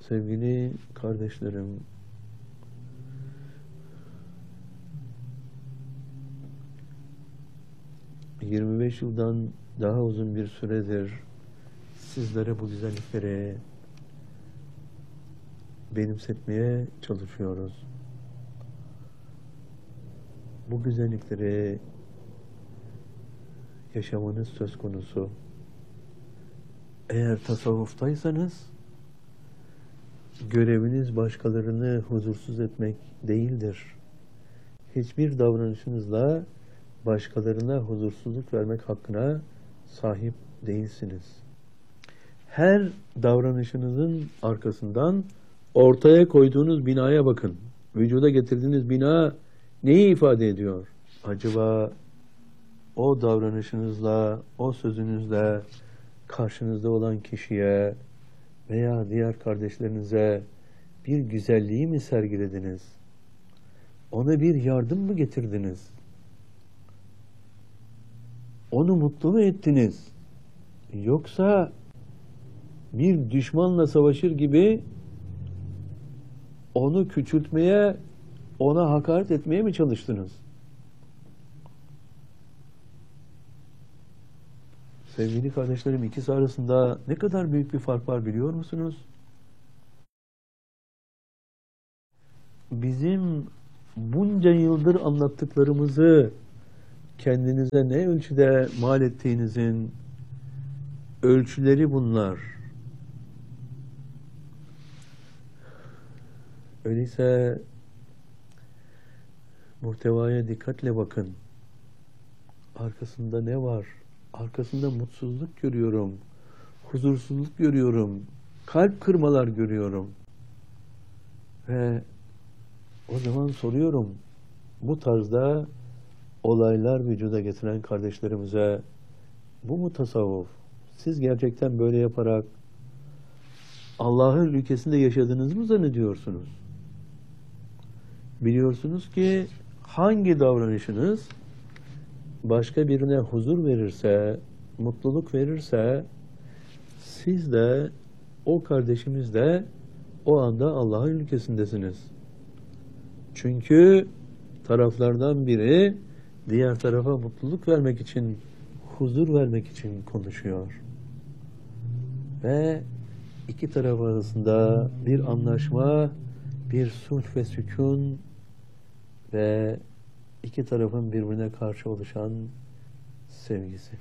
Sevgili kardeşlerim, 25 yıldan daha uzun bir süredir sizlere bu güzellikleri benimsetmeye çalışıyoruz. Bu güzellikleri yaşamanız söz konusu. Eğer tasavvuftaysanız, göreviniz başkalarını huzursuz etmek değildir. Hiçbir davranışınızla başkalarına huzursuzluk vermek hakkına sahip değilsiniz. Her davranışınızın arkasından ortaya koyduğunuz binaya bakın. Vücuda getirdiğiniz bina neyi ifade ediyor? Acaba o davranışınızla, o sözünüzle karşınızda olan kişiye veya diğer kardeşlerinize bir güzelliği mi sergilediniz? Ona bir yardım mı getirdiniz? Onu mutlu mu ettiniz? Yoksa bir düşmanla savaşır gibi onu küçültmeye, ona hakaret etmeye mi çalıştınız? Sevgili kardeşlerim, ikisi arasında ne kadar büyük bir fark var biliyor musunuz? Bizim bunca yıldır anlattıklarımızı kendinize ne ölçüde mal ettiğinizin ölçüleri bunlar. Öyleyse muhtevaya dikkatle bakın. Arkasında ne var? Arkasında mutsuzluk görüyorum, huzursuzluk görüyorum, kalp kırmalar görüyorum. Ve o zaman soruyorum, bu tarzda olaylar vücuda getiren kardeşlerimize, bu mu tasavvuf? Siz gerçekten böyle yaparak Allah'ın ülkesinde yaşadığınızı mı zannediyorsunuz? Biliyorsunuz ki hangi davranışınız başka birine huzur verirse, mutluluk verirse, siz de, o kardeşimiz de o anda Allah'ın ülkesindesiniz. Çünkü taraflardan biri diğer tarafa mutluluk vermek için, huzur vermek için konuşuyor. Ve iki taraf arasında bir anlaşma, bir sulh ve sükun ve iki tarafın birbirine karşı oluşan sevgisi.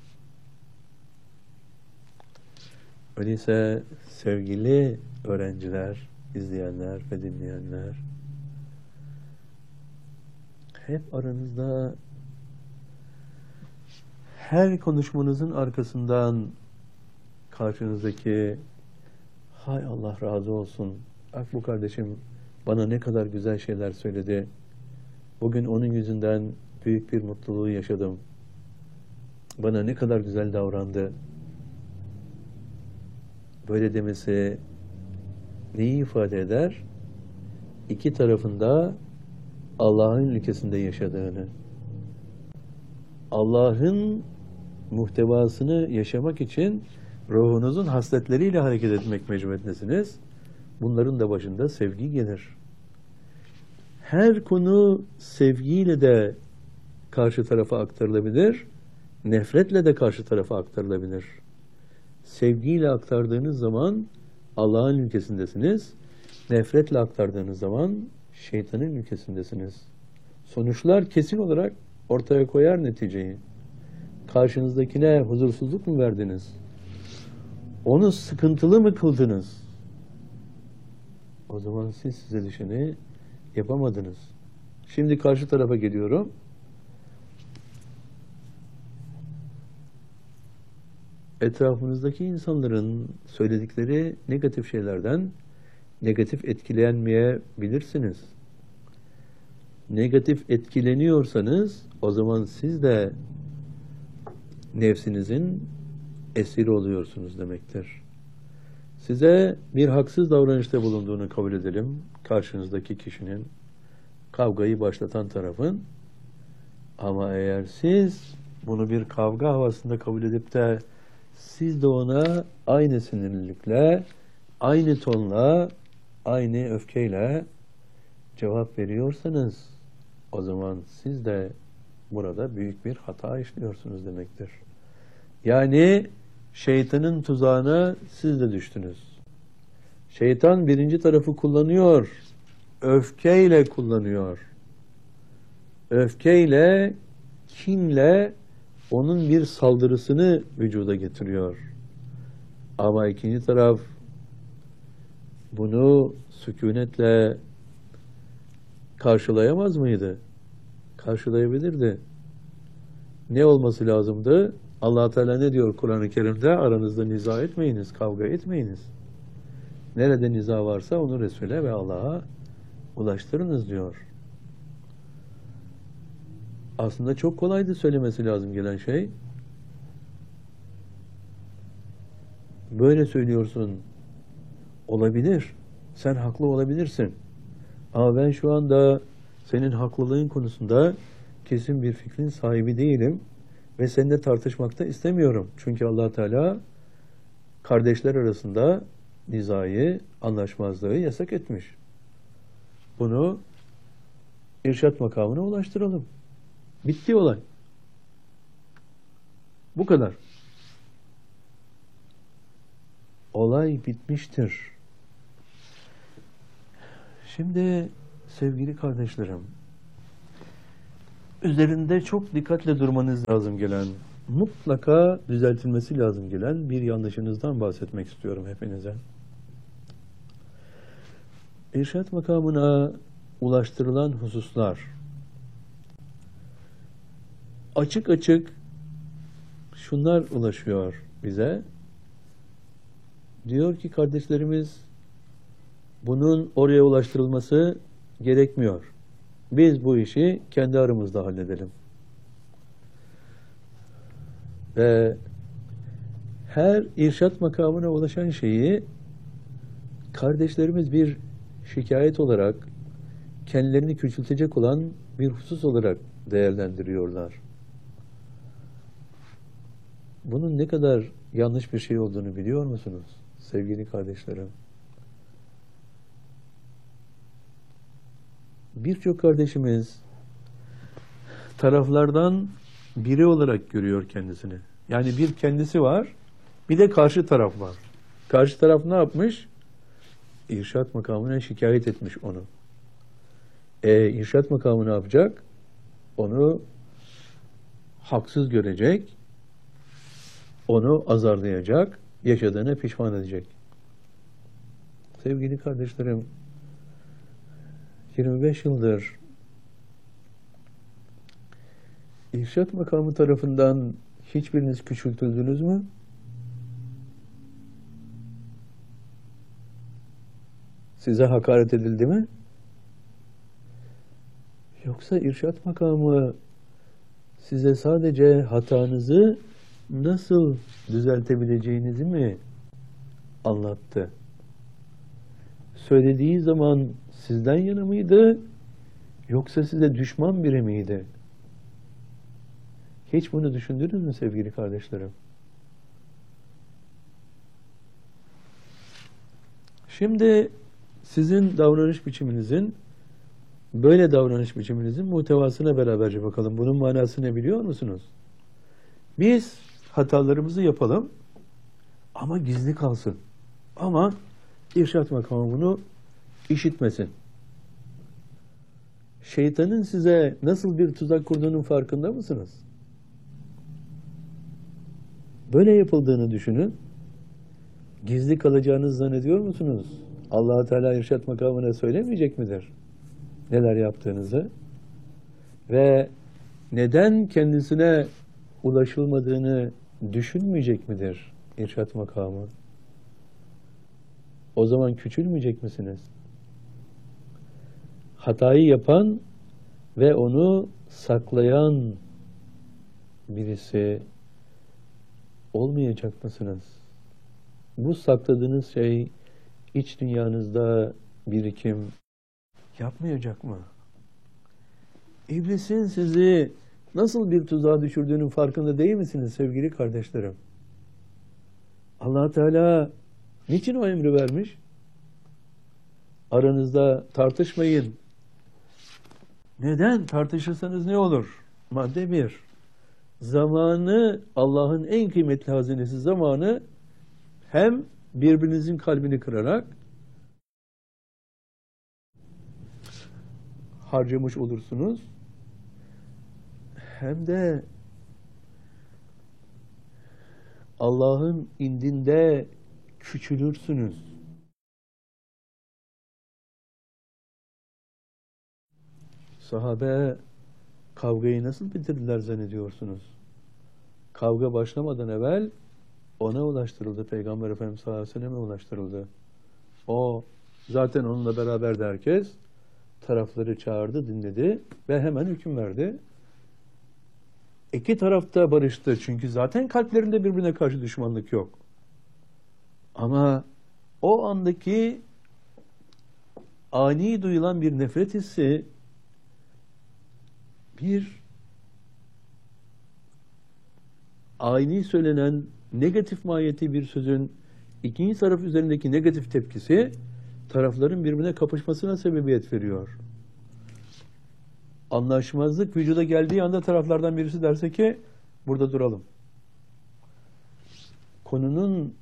Öyleyse sevgili öğrenciler, izleyenler ve dinleyenler, hep aranızda her konuşmanızın arkasından karşınızdaki hay Allah razı olsun, bak bu kardeşim bana ne kadar güzel şeyler söyledi, bugün onun yüzünden büyük bir mutluluğu yaşadım, bana ne kadar güzel davrandı. Böyle demesi neyi ifade eder? İki tarafında Allah'ın ülkesinde yaşadığını, Allah'ın muhtevasını yaşamak için ruhunuzun hasletleriyle hareket etmek mecburiyetindesiniz. Bunların da başında sevgi gelir. Her konu sevgiyle de karşı tarafa aktarılabilir, nefretle de karşı tarafa aktarılabilir. Sevgiyle aktardığınız zaman Allah'ın ülkesindesiniz, nefretle aktardığınız zaman şeytanın ülkesindesiniz. Sonuçlar kesin olarak ortaya koyar neticeyi. Karşınızdakine huzursuzluk mu verdiniz? Onu sıkıntılı mı kıldınız? O zaman siz size düşeni yapamadınız. Şimdi karşı tarafa geliyorum. Etrafınızdaki insanların söyledikleri negatif şeylerden negatif etkilenmeyebilirsiniz. Negatif etkileniyorsanız o zaman siz de nefsinizin esiri oluyorsunuz demektir. Size bir haksız davranışta bulunduğunu kabul edelim. Karşınızdaki kişinin, kavgayı başlatan tarafın. Ama eğer siz bunu bir kavga havasında kabul edip de siz de ona aynı sinirlilikle, aynı tonla, aynı öfkeyle cevap veriyorsanız o zaman siz de burada büyük bir hata işliyorsunuz demektir. Yani şeytanın tuzağına siz de düştünüz. Şeytan birinci tarafı kullanıyor. Öfkeyle kullanıyor. Öfkeyle, kinle onun bir saldırısını vücuda getiriyor. Ama ikinci taraf bunu sükunetle karşılayamaz mıydı? Karşılayabilirdi. Ne olması lazımdı? Allah Teala ne diyor Kur'an-ı Kerim'de? Aranızda niza etmeyiniz, kavga etmeyiniz. Nerede niza varsa onu Resul'e ve Allah'a ulaştırınız diyor. Aslında çok kolaydı söylemesi lazım gelen şey. Böyle söylüyorsun. Olabilir. Sen haklı olabilirsin. Ama ben şu anda senin haklılığın konusunda kesin bir fikrin sahibi değilim ve seninle tartışmakta istemiyorum. Çünkü Allah Teala kardeşler arasında nizayı, anlaşmazlığı yasak etmiş. Bunu irşat makamına ulaştıralım. Bitti olay. Bu kadar. Olay bitmiştir. Şimdi sevgili kardeşlerim, üzerinde çok dikkatle durmanız lazım gelen, mutlaka düzeltilmesi lazım gelen bir yanlışınızdan bahsetmek istiyorum hepinize. İrşat makamına ulaştırılan hususlar açık açık şunlar ulaşıyor bize. Diyor ki kardeşlerimiz, bunun oraya ulaştırılması gerekmiyor. Biz bu işi kendi aramızda halledelim. Ve her irşat makamına ulaşan şeyi kardeşlerimiz bir şikayet olarak, kendilerini küçültecek olan bir husus olarak değerlendiriyorlar. Bunun ne kadar yanlış bir şey olduğunu biliyor musunuz sevgili kardeşlerim? Birçok kardeşimiz taraflardan biri olarak görüyor kendisini. Yani bir kendisi var, bir de karşı taraf var. Karşı taraf ne yapmış? İrşat makamına şikayet etmiş onu. İrşat makamı ne yapacak? Onu haksız görecek, onu azarlayacak, yaşadığına pişman edecek. Sevgili kardeşlerim, 25 yıldır İrşat makamı tarafından hiçbiriniz küçültüldünüz mü? Size hakaret edildi mi? Yoksa irşat makamı size sadece hatanızı nasıl düzeltebileceğinizi mi anlattı? Söylediği zaman sizden yana mıydı? Yoksa size düşman biri miydi? Hiç bunu düşündünüz mü sevgili kardeşlerim? Şimdi sizin davranış biçiminizin, böyle davranış biçiminizin muhtevasına beraberce bakalım. Bunun manası ne biliyor musunuz? Biz hatalarımızı yapalım ama gizli kalsın. Ama irşat makamı bunu işitmesin. Şeytanın size nasıl bir tuzak kurduğunun farkında mısınız? Böyle yapıldığını düşünün. Gizli kalacağınızı zannediyor musunuz? Allah Teala irşat makamına söylemeyecek midir neler yaptığınızı? Ve neden kendisine ulaşılmadığını düşünmeyecek midir irşat makamı? O zaman küçülmeyecek misiniz? Hatayı yapan ve onu saklayan birisi olmayacak mısınız? Bu sakladığınız şey iç dünyanızda birikim yapmayacak mı? İblisin sizi nasıl bir tuzağa düşürdüğünün farkında değil misiniz sevgili kardeşlerim? Allah Teala Niçin o emri vermiş? Aranızda tartışmayın. Neden? Tartışırsanız ne olur? Madde 1. Zamanı, Allah'ın en kıymetli hazinesi zamanı, hem birbirinizin kalbini kırarak harcamış olursunuz, hem de Allah'ın indinde küçülürsünüz. Sahabe kavgayı nasıl bitirdiler zannediyorsunuz? Kavga başlamadan evvel ona ulaştırıldı. Peygamber Efendimiz sallallahu aleyhi ve sellem'e ulaştırıldı. O zaten onunla beraberdi herkes. Tarafları çağırdı, dinledi ve hemen hüküm verdi. İki taraf da barıştı. Çünkü zaten kalplerinde birbirine karşı düşmanlık yok. Ama o andaki ani duyulan bir nefret hissi, bir ani söylenen negatif mahiyeti bir sözün ikinci taraf üzerindeki negatif tepkisi tarafların birbirine kapışmasına sebebiyet veriyor. Anlaşmazlık vücuda geldiği anda taraflardan birisi derse ki burada duralım. Konunun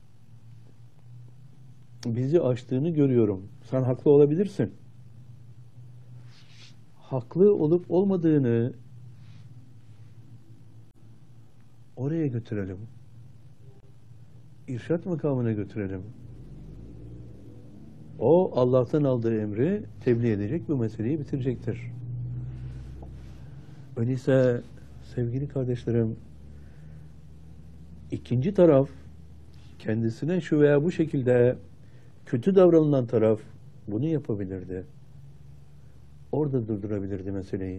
bizi aştığını görüyorum. Sen haklı olabilirsin. Haklı olup olmadığını oraya götürelim. İrşad makamına götürelim. O Allah'tan aldığı emri tebliğ edecek, bu meseleyi bitirecektir. Öyleyse sevgili kardeşlerim, ikinci taraf, kendisine şu veya bu şekilde kötü davranılan taraf bunu yapabilirdi. Orada durdurabilirdi meseleyi.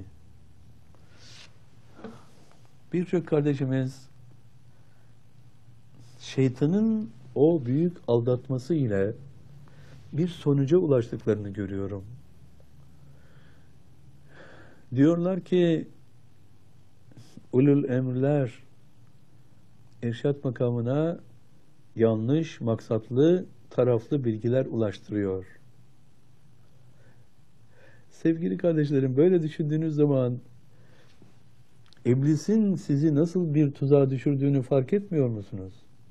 Birçok kardeşimiz şeytanın o büyük aldatması ile bir sonuca ulaştıklarını görüyorum. Diyorlar ki ulul emirler irşad makamına yanlış, maksatlı, taraflı bilgiler ulaştırıyor. Sevgili kardeşlerim, böyle düşündüğünüz zaman İblisin sizi nasıl bir tuzağa düşürdüğünü fark etmiyor musunuz?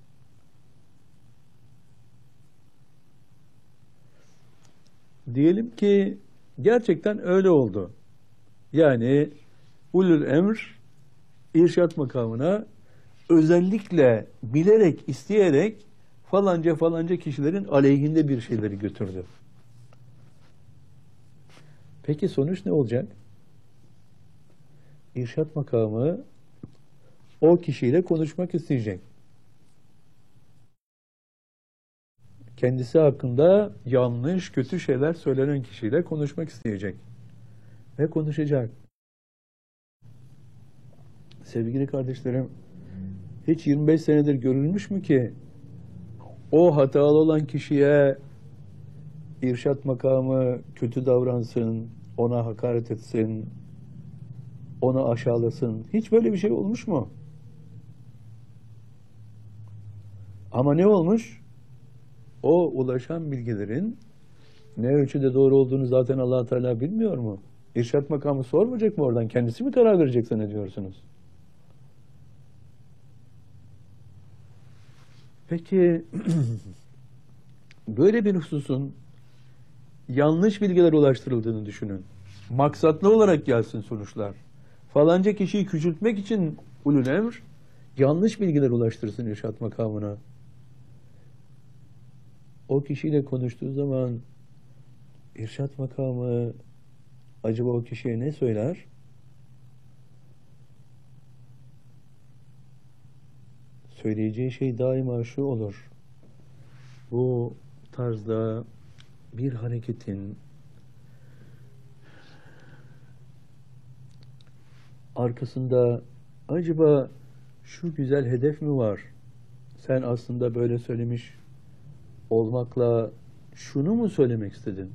Diyelim ki gerçekten öyle oldu. Yani ulul emr irşad makamına özellikle bilerek, isteyerek falanca kişilerin aleyhinde bir şeyleri götürdü. Peki sonuç ne olacak? İrşad makamı o kişiyle konuşmak isteyecek. Kendisi hakkında yanlış, kötü şeyler söylenen kişiyle konuşmak isteyecek. Ve konuşacak. Sevgili kardeşlerim, hiç 25 senedir görülmüş mü ki o hatalı olan kişiye irşad makamı kötü davransın, ona hakaret etsin, onu aşağılasın? Hiç böyle bir şey olmuş mu? Ama ne olmuş? O ulaşan bilgilerin ne ölçüde doğru olduğunu zaten Allah Teala bilmiyor mu? İrşad makamı sormayacak mı oradan? Kendisi mi karar verecek zannediyorsunuz? Peki böyle bir hususun yanlış bilgiler ulaştırıldığını düşünün. Maksatlı olarak gelsin sonuçlar. Falanca kişiyi küçültmek için ulul emr yanlış bilgiler ulaştırsın irşad makamına. O kişiyle konuştuğu zaman irşad makamı acaba o kişiye ne söyler? Söyleyeceği şey daima şu olur. Bu tarzda bir hareketin arkasında acaba şu güzel hedef mi var? Sen aslında böyle söylemiş olmakla şunu mu söylemek istedin?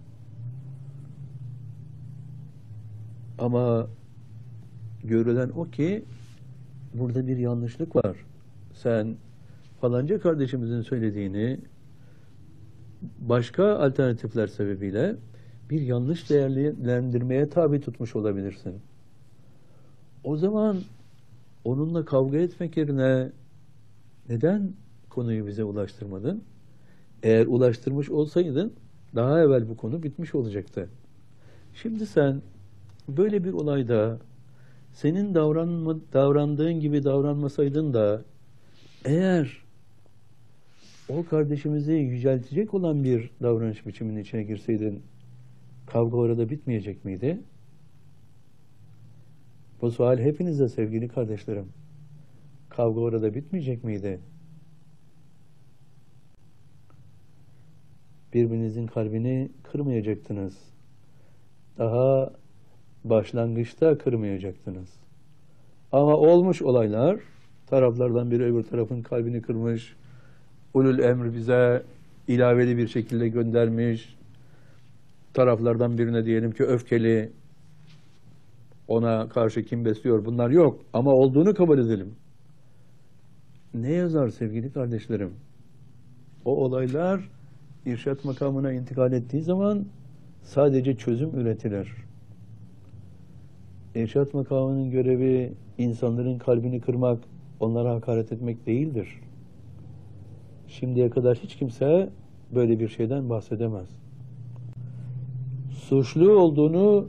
Ama görülen o ki burada bir yanlışlık var. Sen falanca kardeşimizin söylediğini başka alternatifler sebebiyle bir yanlış değerlendirmeye tabi tutmuş olabilirsin. O zaman onunla kavga etmek yerine neden konuyu bize ulaştırmadın? Eğer ulaştırmış olsaydın daha evvel bu konu bitmiş olacaktı. Şimdi sen böyle bir olayda senin davrandığın gibi davranmasaydın da eğer o kardeşimizi yüceltecek olan bir davranış biçiminin içine girseydin kavga orada bitmeyecek miydi? Bu sual hepinize sevgili kardeşlerim. Kavga orada bitmeyecek miydi? Birbirinizin kalbini kırmayacaktınız. Daha başlangıçta kırmayacaktınız. Ama olmuş olaylar, taraflardan biri öbür tarafın kalbini kırmış, ulul emr bize ilaveli bir şekilde göndermiş, taraflardan birine diyelim ki öfkeli, ona karşı kim besliyor, bunlar yok. Ama olduğunu kabul edelim. Ne yazar sevgili kardeşlerim? O olaylar irşat makamına intikal ettiği zaman sadece çözüm üretilir. İrşat makamının görevi insanların kalbini kırmak, onlara hakaret etmek değildir. Şimdiye kadar hiç kimse böyle bir şeyden bahsedemez. Suçlu olduğunu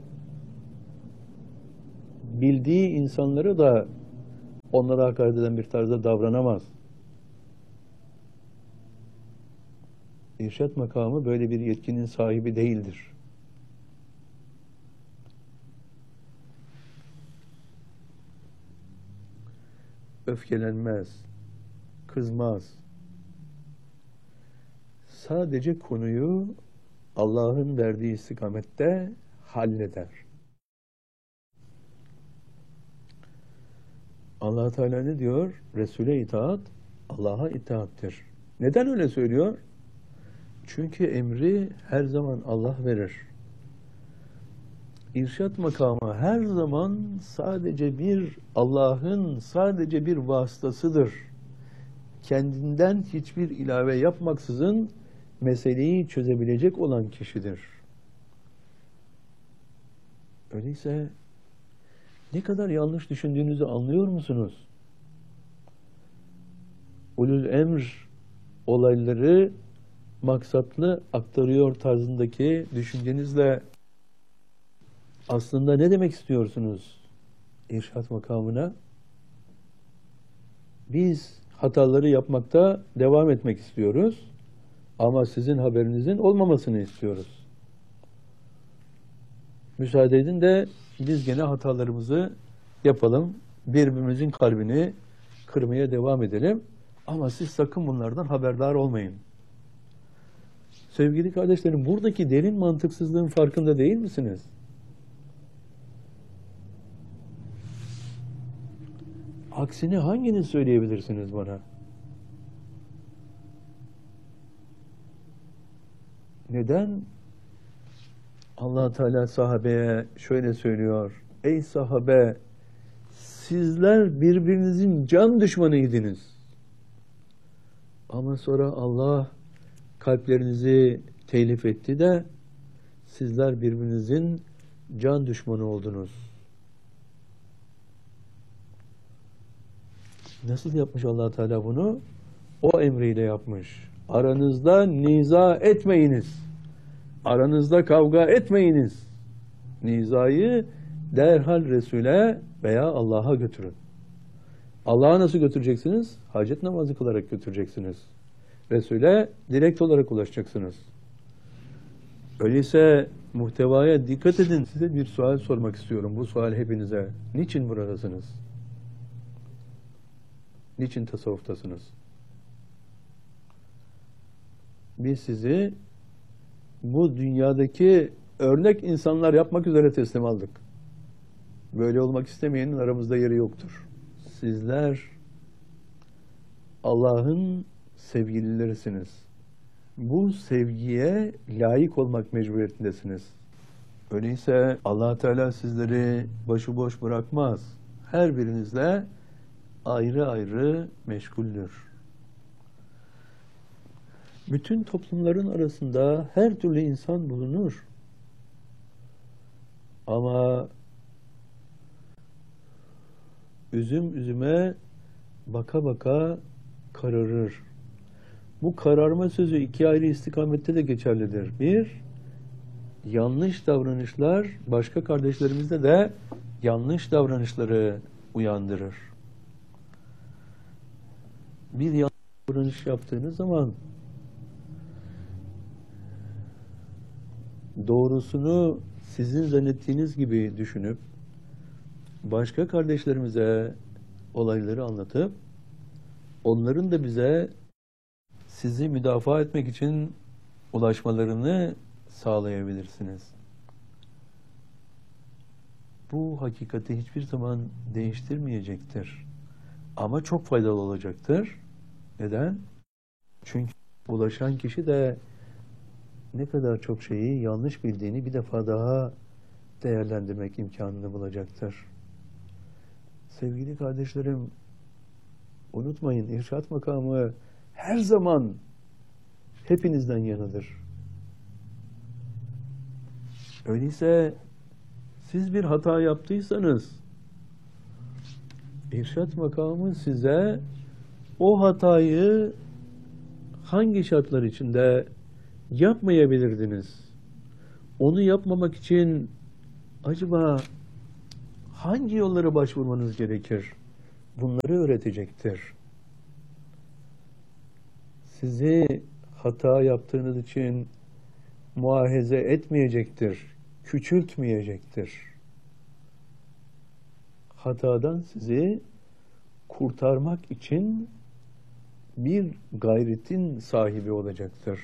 bildiği insanları da onlara hakaret eden bir tarzda davranamaz. İrşat makamı böyle bir yetkinin sahibi değildir. Öfkelenmez, kızmaz. Sadece konuyu Allah'ın verdiği istikamette halleder. Allah Teala ne diyor? Resul'e itaat, Allah'a itaattir. Neden öyle söylüyor? Çünkü emri her zaman Allah verir. İrşat makamı her zaman sadece bir vasıtasıdır. Kendinden hiçbir ilave yapmaksızın meseleyi çözebilecek olan kişidir. Öyleyse ne kadar yanlış düşündüğünüzü anlıyor musunuz? Ulul emr olayları maksatlı aktarıyor tarzındaki düşüncenizle aslında ne demek istiyorsunuz irşat makamına? Biz hataları yapmakta devam etmek istiyoruz ama sizin haberinizin olmamasını istiyoruz. Müsaade edin de biz gene hatalarımızı yapalım, birbirimizin kalbini kırmaya devam edelim ama siz sakın bunlardan haberdar olmayın. Sevgili kardeşlerim, buradaki derin mantıksızlığın farkında değil misiniz? Aksini hanginiz söyleyebilirsiniz bana? Neden Allah Teala sahabeye şöyle söylüyor? Ey sahabe, sizler birbirinizin can düşmanıydınız. Ama sonra Allah kalplerinizi telif etti de sizler birbirinizin can düşmanı oldunuz. Nasıl yapmış Allah Teala bunu? O emriyle yapmış. Aranızda niza etmeyiniz. Aranızda kavga etmeyiniz. Nizayı derhal Resul'e veya Allah'a götürün. Allah'a nasıl götüreceksiniz? Hacet namazı kılarak götüreceksiniz. Resul'e direkt olarak ulaşacaksınız. Öyleyse muhtevaya dikkat edin. Size bir sual sormak istiyorum. Bu sual hepinize. Niçin buradasınız? Niçin tasavvuftasınız? Biz sizi bu dünyadaki örnek insanlar yapmak üzere teslim aldık. Böyle olmak istemeyenin aramızda yeri yoktur. Sizler Allah'ın sevgililerisiniz. Bu sevgiye layık olmak mecburiyetindesiniz. Öyleyse Allah Teala sizleri başıboş bırakmaz. Her birinizle ayrı ayrı meşguldür. Bütün toplumların arasında her türlü insan bulunur. Ama üzüm üzüme baka baka kararır. Bu kararma sözü iki ayrı istikamette de geçerlidir. Bir, yanlış davranışlar başka kardeşlerimizde de yanlış davranışları uyandırır. Bir yanlış davranış yaptığınız zaman doğrusunu sizin zannettiğiniz gibi düşünüp başka kardeşlerimize olayları anlatıp onların da bize sizi müdafaa etmek için ulaşmalarını sağlayabilirsiniz. Bu hakikati hiçbir zaman değiştirmeyecektir. Ama çok faydalı olacaktır. Neden? Çünkü ulaşan kişi de ne kadar çok şeyi yanlış bildiğini bir defa daha değerlendirmek imkanını bulacaktır. Sevgili kardeşlerim, unutmayın, irşat makamı her zaman hepinizden yanıdır. Öyleyse siz bir hata yaptıysanız irşat makamı size o hatayı hangi şartlar içinde yapmayabilirdiniz? Onu yapmamak için acaba hangi yollara başvurmanız gerekir? Bunları öğretecektir. Sizi hata yaptığınız için muahize etmeyecektir, küçültmeyecektir. Hatadan sizi kurtarmak için bir gayretin sahibi olacaktır.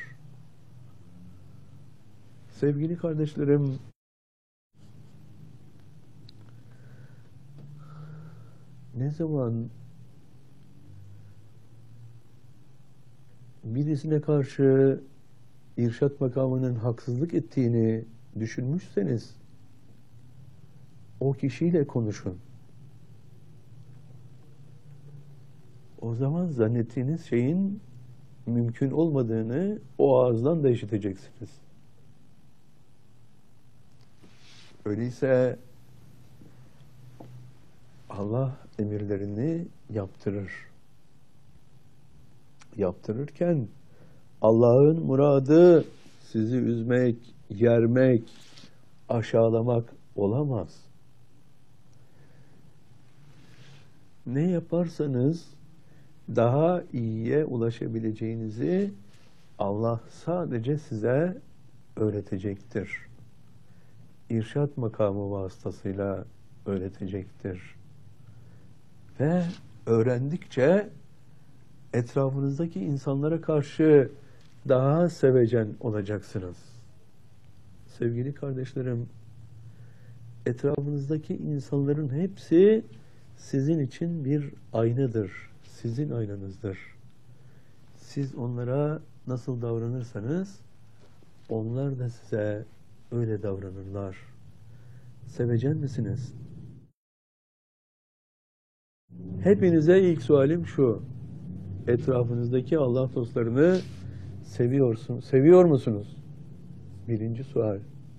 Sevgili kardeşlerim, ne zaman birisine karşı irşat makamının haksızlık ettiğini düşünmüşseniz o kişiyle konuşun. O zaman zannettiğiniz şeyin mümkün olmadığını o ağızdan da işiteceksiniz. Öyleyse Allah emirlerini yaptırır. Yaptırırken Allah'ın muradı sizi üzmek, yermek, aşağılamak olamaz. Ne yaparsanız daha iyiye ulaşabileceğinizi Allah sadece size öğretecektir. İrşat makamı vasıtasıyla öğretecektir. Ve öğrendikçe etrafınızdaki insanlara karşı daha sevecen olacaksınız. Sevgili kardeşlerim, etrafınızdaki insanların hepsi sizin için bir aynadır. Sizin aynanızdır. Siz onlara nasıl davranırsanız onlar da size öyle davranırlar. Sevecen misiniz? Hepinize ilk sualim şu. Etrafınızdaki Allah dostlarını seviyor musunuz? Birinci sual.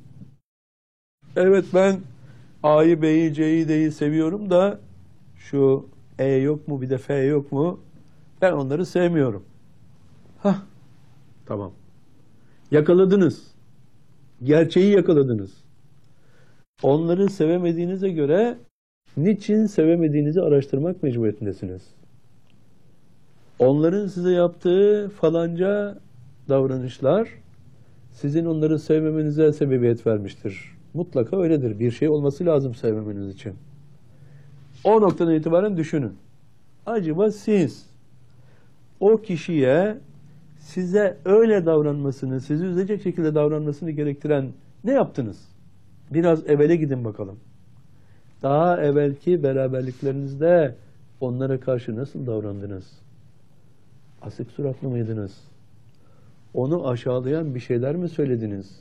Evet, ben A'yı, B'yi, C'yi, D'yi seviyorum da şu E yok mu, bir de F yok mu? Ben onları sevmiyorum. Hah, tamam. Yakaladınız. Gerçeği yakaladınız. Onları sevemediğinize göre niçin sevemediğinizi araştırmak mecburiyetindesiniz. Onların size yaptığı falanca davranışlar sizin onları sevmemenize sebebiyet vermiştir. Mutlaka öyledir. Bir şey olması lazım sevmemeniz için. O noktadan itibaren düşünün. Acaba siz o kişiye size öyle davranmasını, sizi üzecek şekilde davranmasını gerektiren ne yaptınız? Biraz evvele gidin bakalım. Daha evvelki beraberliklerinizde onlara karşı nasıl davrandınız? Asık suratlı mıydınız? Onu aşağılayan bir şeyler mi söylediniz?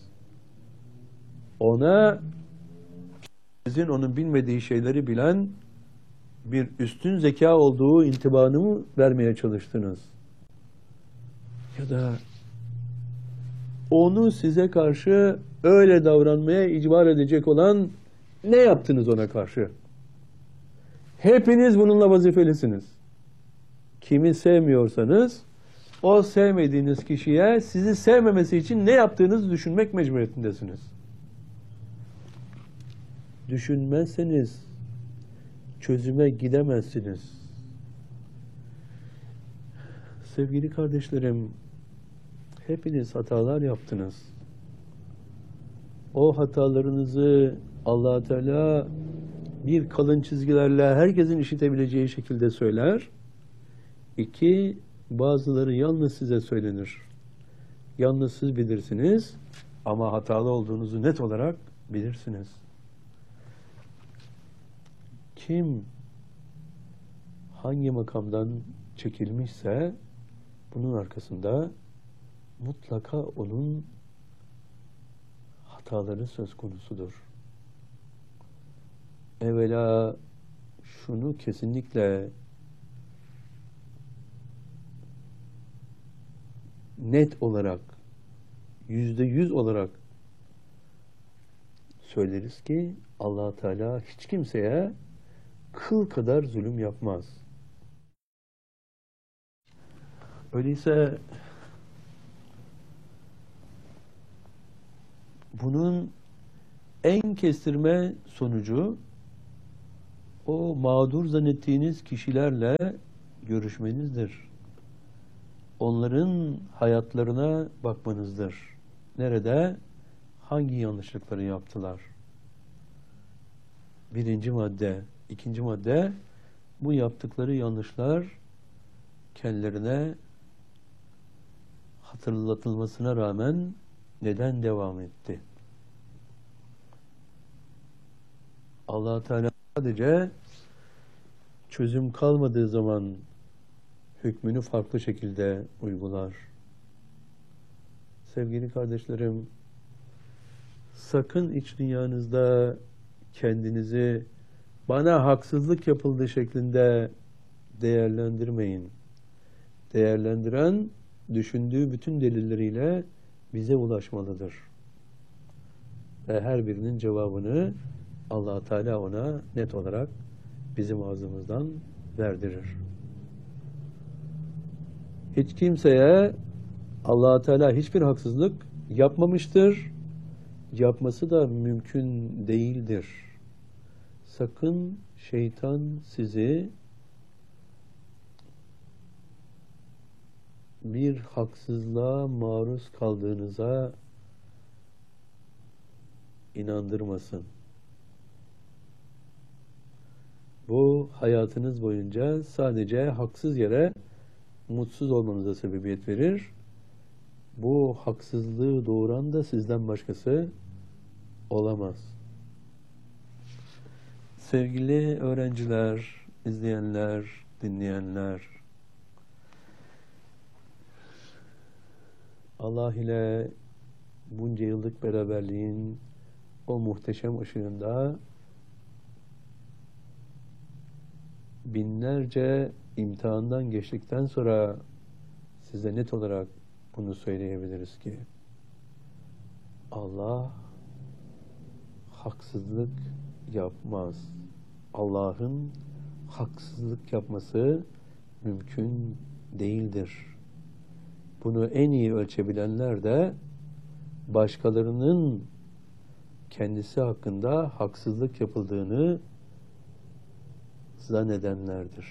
Ona sizin onun bilmediği şeyleri bilen bir üstün zeka olduğu intibanı mı vermeye çalıştınız? Ya da onu size karşı öyle davranmaya icbar edecek olan ne yaptınız ona karşı? Hepiniz bununla vazifelisiniz. Kimi sevmiyorsanız o sevmediğiniz kişiye sizi sevmemesi için ne yaptığınızı düşünmek mecburiyetindesiniz. Düşünmezseniz çözüme gidemezsiniz. Sevgili kardeşlerim, hepiniz hatalar yaptınız. O hatalarınızı Allah Teala bir kalın çizgilerle herkesin işitebileceği şekilde söyler. İki, bazıları yalnız size söylenir. Yalnız siz bilirsiniz ama hatalı olduğunuzu net olarak bilirsiniz. Kim hangi makamdan çekilmişse bunun arkasında mutlaka onun hataları söz konusudur. Evvela şunu kesinlikle net olarak, %100 olarak söyleriz ki Allah Teala hiç kimseye kıl kadar zulüm yapmaz. Öyleyse bunun en kestirme sonucu o mağdur zannettiğiniz kişilerle görüşmenizdir. Onların hayatlarına bakmanızdır. Nerede, hangi yanlışlıkları yaptılar? Birinci madde. İkinci madde, bu yaptıkları yanlışlar kendilerine hatırlatılmasına rağmen neden devam etti? Allah Teala sadece çözüm kalmadığı zaman hükmünü farklı şekilde uygular. Sevgili kardeşlerim, sakın iç dünyanızda kendinizi bana haksızlık yapıldı şeklinde değerlendirmeyin. Değerlendiren, düşündüğü bütün delilleriyle bize ulaşmalıdır. Ve her birinin cevabını Allah Teala ona net olarak bizim ağzımızdan verdirir. Hiç kimseye Allah Teala hiçbir haksızlık yapmamıştır. Yapması da mümkün değildir. Sakın şeytan sizi bir haksızlığa maruz kaldığınıza inandırmasın. Bu hayatınız boyunca sadece haksız yere mutsuz olmanıza sebebiyet verir. Bu haksızlığı doğuran da sizden başkası olamaz. Sevgili öğrenciler, izleyenler, dinleyenler, Allah ile bunca yıllık beraberliğin o muhteşem ışığında binlerce imtihandan geçtikten sonra size net olarak bunu söyleyebiliriz ki Allah haksızlık yapmaz. Allah'ın haksızlık yapması mümkün değildir. Bunu en iyi ölçebilenler de başkalarının kendisi hakkında haksızlık yapıldığını zannedenlerdir.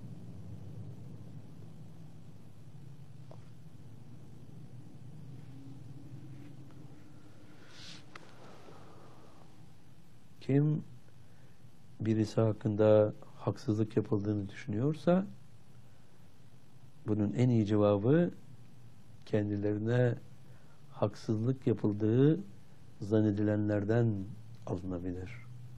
Kim birisi hakkında haksızlık yapıldığını düşünüyorsa bunun en iyi cevabı kendilerine haksızlık yapıldığı zannedilenlerden alınabilir.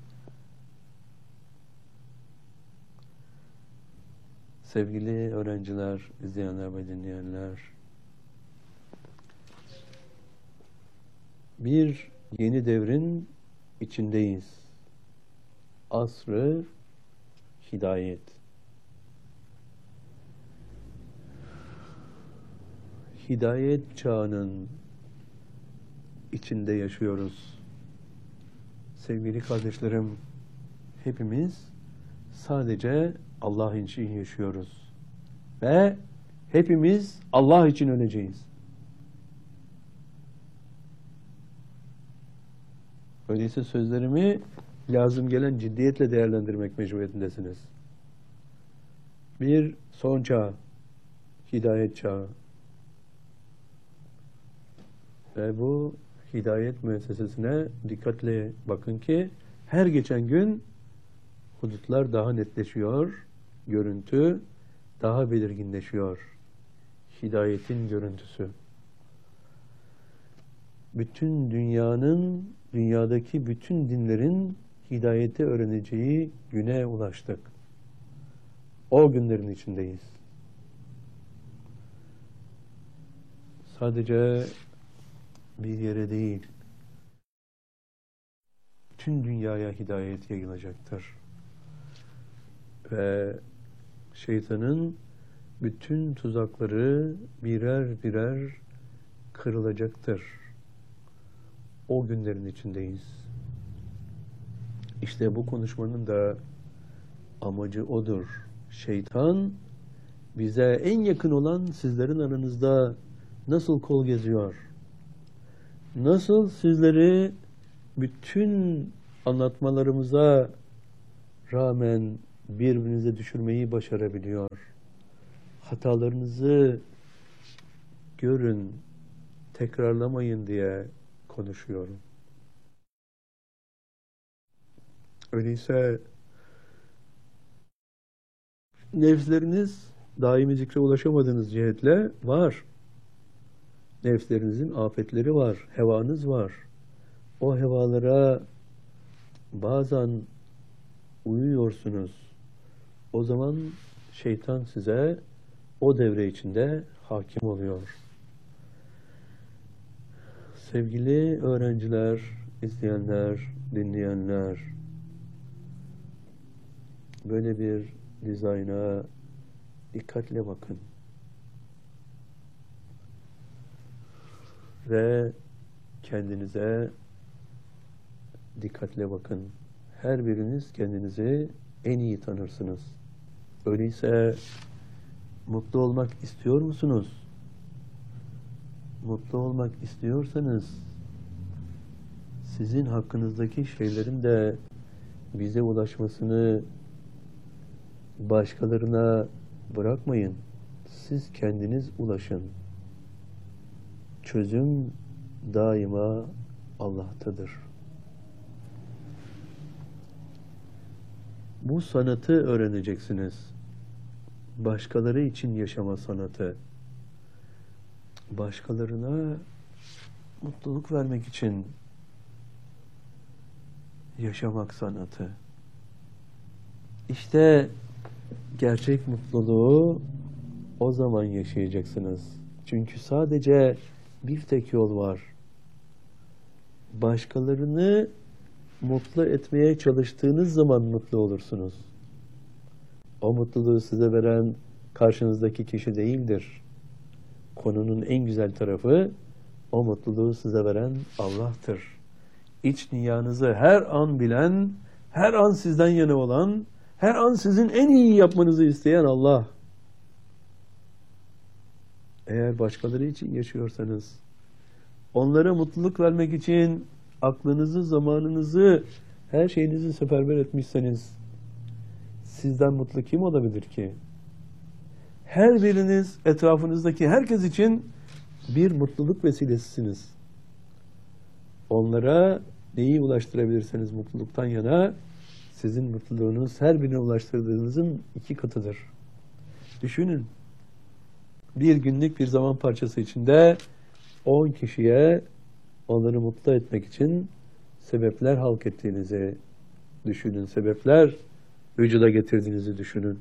Sevgili öğrenciler, izleyenler ve dinleyenler, bir yeni devrin içindeyiz. Asr-ı hidayet. Hidayet çağının içinde yaşıyoruz. Sevgili kardeşlerim, hepimiz sadece Allah için yaşıyoruz. Ve hepimiz Allah için öleceğiz. Öyleyse sözlerimi lazım gelen ciddiyetle değerlendirmek mecburiyetindesiniz. Bir son çağ, hidayet çağı. Ve bu hidayet müessesesine dikkatle bakın ki her geçen gün hudutlar daha netleşiyor, görüntü daha belirginleşiyor. Hidayetin görüntüsü. Bütün dünyanın, dünyadaki bütün dinlerin hidayeti öğreneceği güne ulaştık. O günlerin içindeyiz. Sadece bir yere değil, tüm dünyaya hidayet yayılacaktır. Ve şeytanın bütün tuzakları birer birer kırılacaktır. O günlerin içindeyiz. İşte bu konuşmanın da amacı odur. Şeytan bize en yakın olan sizlerin aranızda nasıl kol geziyor? Nasıl sizleri bütün anlatmalarımıza rağmen birbirinize düşürmeyi başarabiliyor? Hatalarınızı görün, tekrarlamayın diye konuşuyorum. Öyleyse nefsleriniz daimi zikre ulaşamadığınız cihetle var. Nefslerinizin afetleri var, hevanız var. O hevalara bazen uyuyorsunuz. O zaman şeytan size o devre içinde hakim oluyor. Sevgili öğrenciler, izleyenler, dinleyenler, böyle bir dizayna dikkatle bakın. Ve kendinize dikkatle bakın. Her biriniz kendinizi en iyi tanırsınız. Öyleyse mutlu olmak istiyor musunuz? Mutlu olmak istiyorsanız sizin hakkınızdaki şeylerin de bize ulaşmasını başkalarına bırakmayın. Siz kendiniz ulaşın. Çözüm daima Allah'tadır. Bu sanatı öğreneceksiniz. Başkaları için yaşama sanatı. Başkalarına mutluluk vermek için yaşamak sanatı. İşte gerçek mutluluğu o zaman yaşayacaksınız. Çünkü sadece bir tek yol var. Başkalarını mutlu etmeye çalıştığınız zaman mutlu olursunuz. O mutluluğu size veren karşınızdaki kişi değildir. Konunun en güzel tarafı o mutluluğu size veren Allah'tır. İç dünyanızı her an bilen, her an sizden yana olan, her an sizin en iyi yapmanızı isteyen Allah. Eğer başkaları için yaşıyorsanız, onlara mutluluk vermek için aklınızı, zamanınızı, her şeyinizi seferber etmişseniz, sizden mutlu kim olabilir ki? Her biriniz etrafınızdaki herkes için bir mutluluk vesilesisiniz. Onlara neyi ulaştırabilirseniz mutluluktan yana, sizin mutluluğunuz her birine ulaştırdığınızın 2 katıdır. Düşünün. Bir günlük bir zaman parçası içinde 10 kişiye onları mutlu etmek için sebepler halk ettiğinizi düşünün. Sebepler vücuda getirdiğinizi düşünün.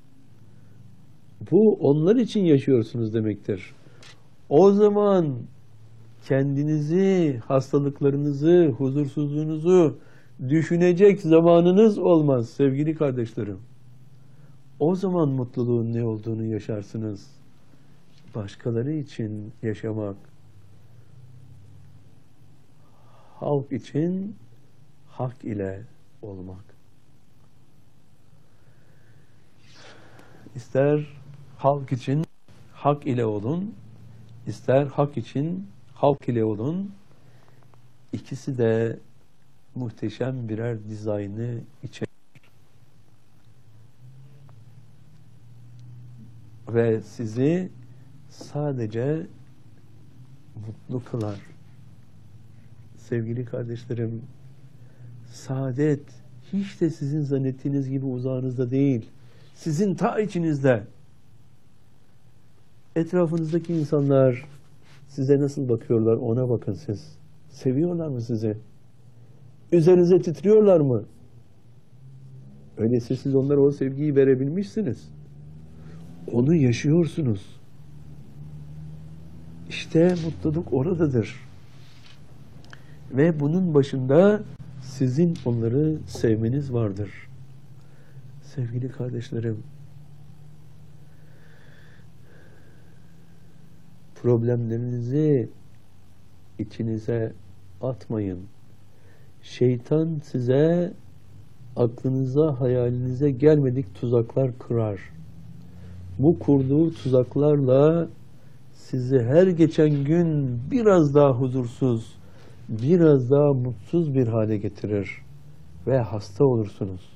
Bu onlar için yaşıyorsunuz demektir. O zaman kendinizi, hastalıklarınızı, huzursuzluğunuzu düşünecek zamanınız olmaz sevgili kardeşlerim. O zaman mutluluğun ne olduğunu başkaları için yaşamak, halk için hak ile olmak. İster halk için hak ile olun, ister hak için halk ile olun. İkisi de muhteşem birer dizaynı içerir. Ve sizi sadece mutlu kılar. Sevgili kardeşlerim, saadet hiç de sizin zannettiğiniz gibi uzağınızda değil. Sizin ta içinizde. Etrafınızdaki insanlar size nasıl bakıyorlar, ona bakın siz. Seviyorlar mı sizi? Üzerinize titriyorlar mı? Öyleyse siz onlara o sevgiyi verebilmişsiniz. Onu yaşıyorsunuz. İşte mutluluk oradadır. Ve bunun başında sizin onları sevmeniz vardır. Sevgili kardeşlerim, problemlerinizi içinize atmayın. Şeytan size aklınıza, hayalinize gelmedik tuzaklar kurar. Bu kurduğu tuzaklarla sizi her geçen gün biraz daha huzursuz, biraz daha mutsuz bir hale getirir ve hasta olursunuz.